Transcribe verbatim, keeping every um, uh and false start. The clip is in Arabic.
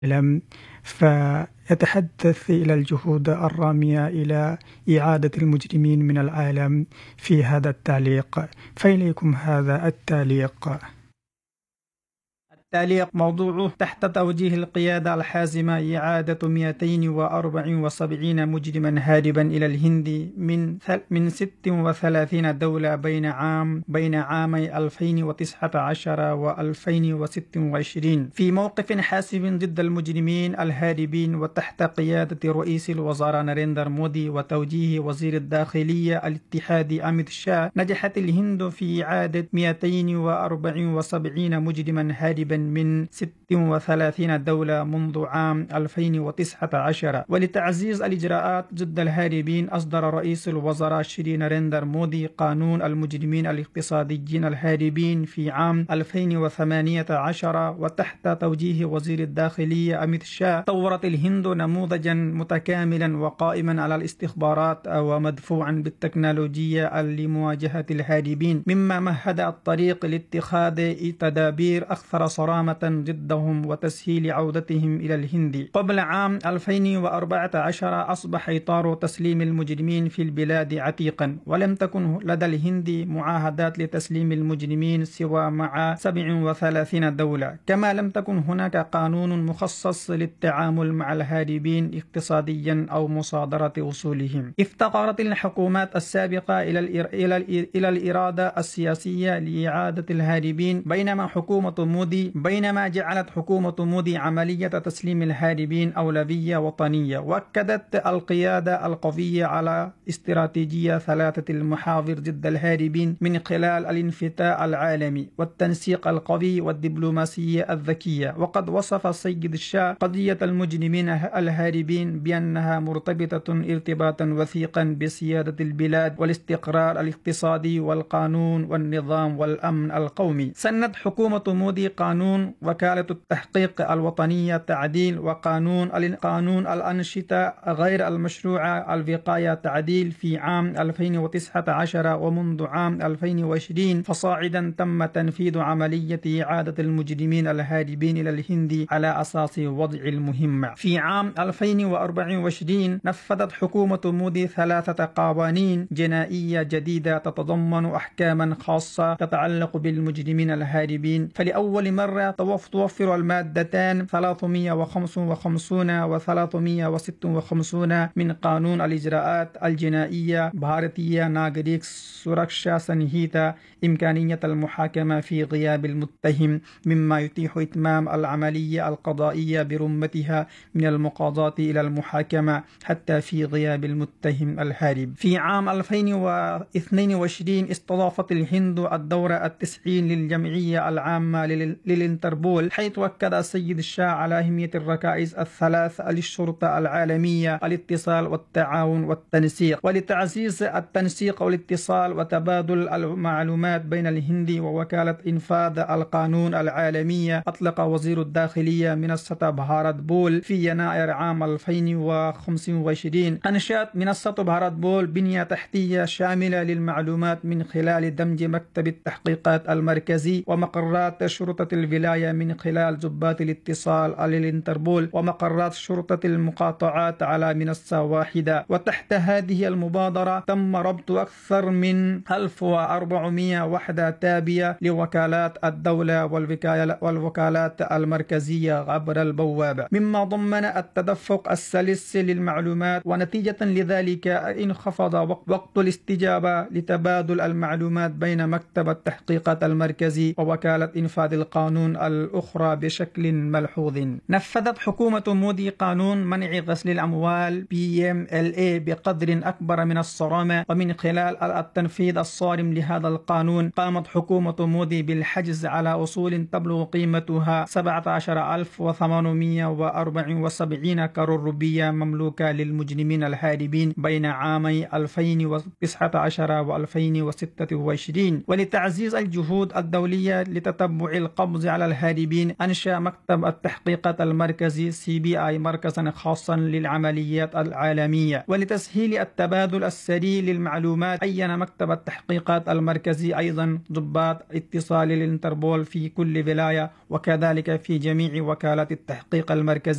العالم، فيتحدث إلى الجهود الرامية إلى إعادة المجرمين من العالم في هذا التعليق. فإليكم هذا التعليق. التعليق موضوعه: تحت توجيه القيادة الحازمة إعادة مئتين وأربعة وسبعين مجرما هاربا إلى الهند من من ست وثلاثين دولة بين عام بين عامي ألفين وتسعة عشر وألفين وستة وعشرين في موقف حاسم ضد المجرمين الهاربين، وتحت قيادة رئيس الوزراء ناريندرا مودي وتوجيه وزير الداخلية الاتحادي أميت شاه، نجحت الهند في إعادة مئتين وأربعة وسبعين مجرما هاربا من ست وثلاثين دولة منذ عام ألفين وتسعة عشر. ولتعزيز الإجراءات ضد الهاربين، أصدر رئيس الوزراء شري ناريندرا مودي قانون المجرمين الاقتصاديين الهاربين في عام ألفين وثمانية عشر، وتحت توجيه وزير الداخلية أميت شاه طورت الهند نموذجا متكاملا وقائما على الاستخبارات ومدفوعا بالتكنولوجيا لمواجهة الهاربين، مما مهد الطريق لاتخاذ تدابير أكثر صرامة ضدهم وتسهيل عودتهم إلى الهند. قبل عام ألفين وأربعة عشر أصبح إطار تسليم المجرمين في البلاد عتيقا، ولم تكن لدى الهند معاهدات لتسليم المجرمين سوى مع سبع وثلاثين دولة، كما لم تكن هناك قانون مخصص للتعامل مع الهاربين اقتصاديا أو مصادرة أصولهم. افتقرت الحكومات السابقة إلى إلى إلى الإرادة السياسية لإعادة الهاربين، بينما حكومة مودي بينما جعلت حكومة مودي عملية تسليم الهاربين أولوية وطنية، وأكدت القيادة القوية على استراتيجية ثلاثة المحاور ضد الهاربين من خلال الانفتاح العالمي والتنسيق القوي والدبلوماسية الذكية. وقد وصف السيد الشاه قضية المجرمين الهاربين بأنها مرتبطة ارتباطا وثيقا بسيادة البلاد والاستقرار الاقتصادي والقانون والنظام والأمن القومي. سنت حكومة مودي قانون وكالة التحقيق الوطنية تعديل، وقانون قانون الأنشطة غير المشروعة الوقاية تعديل في عام ألفين وتسعة عشر، ومنذ عام ألفين وعشرين فصاعدا تم تنفيذ عملية إعادة المجرمين الهاربين إلى الهند على أساس وضع المهمة. في عام ألفين وأربعة وعشرين نفذت حكومة مودي ثلاثة قوانين جنائية جديدة تتضمن أحكاما خاصة تتعلق بالمجرمين الهاربين. فلأول مرة توفر المادتان ثلاثمئة وخمسة وخمسين و ثلاثمئة وستة وخمسين من قانون الإجراءات الجنائية بھارتية ناغريك سوراكشا سنهيتا إمكانية المحاكمة في غياب المتهم، مما يتيح إتمام العملية القضائية برمتها من المقاضاة إلى المحاكمة حتى في غياب المتهم الهارب. في عام ألفين واثنين وعشرين استضافت الهند الدورة التسعين للجمعية العامة للإنتربول، حيث أكد السيد الشاه على أهمية الركائز الثلاث للشرطة العالمية: الاتصال والتعاون والتنسيق. ولتعزيز التنسيق والاتصال وتبادل المعلومات بين الهند ووكالة إنفاذ القانون العالمية، أطلق وزير الداخلية منصة بھارت بول في يناير عام ألفين وخمسة وعشرين. أنشأت منصة بھارت بول بنية تحتية شاملة للمعلومات من خلال دمج مكتب التحقيقات المركزي ومقرات شرطة الولاية من خلال ضباط الاتصال للإنتربول ومقرات شرطة المقاطعات على منصة واحدة. وتحت هذه المبادرة تم ربط أكثر من ألف وأربعمئة وحدة تابعة لوكالات الدولة والوكالات المركزية عبر البوابة، مما ضمن التدفق السلس للمعلومات. ونتيجة لذلك انخفض وقت الاستجابة لتبادل المعلومات بين مكتب التحقيقات المركزي ووكالة إنفاذ القانون الأخرى بشكل ملحوظ. نفذت حكومة مودي قانون منع غسل الأموال بي إم إل إيه بقدر أكبر من الصرامة، ومن خلال التنفيذ الصارم لهذا القانون قامت حكومة مودي بالحجز على أصول تبلغ قيمتها سبعة عشر ألف وثمانمئة وأربعة وسبعين كرور روبية مملوكة للمجرمين الهاربين بين عامي ألفين وتسعة عشر و ألفين وستة وعشرين. ولتعزيز الجهود الدولية لتتبع القبض على الهاربين أنشأ مكتب التحقيقات المركزي سي بي آي مركزا خاصا للعمليات العالمية. ولتسهيل التبادل السريع للمعلومات عين مكتب التحقيقات المركزي أيضا ضباط اتصال للانتربول في كل ولاية وكذلك في جميع وكالات التحقيق المركزي.